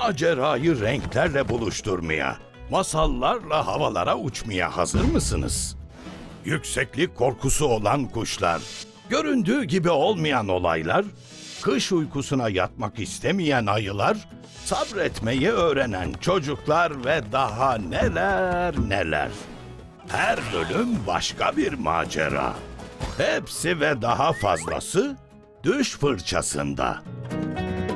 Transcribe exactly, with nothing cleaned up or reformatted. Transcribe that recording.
macerayı renklerle buluşturmaya, masallarla havalara uçmaya hazır mısınız? Yükseklik korkusu olan kuşlar, göründüğü gibi olmayan olaylar, kış uykusuna yatmak istemeyen ayılar, sabretmeyi öğrenen çocuklar ve daha neler neler. Her bölüm başka bir macera. Hepsi ve daha fazlası Düş Fırçasında.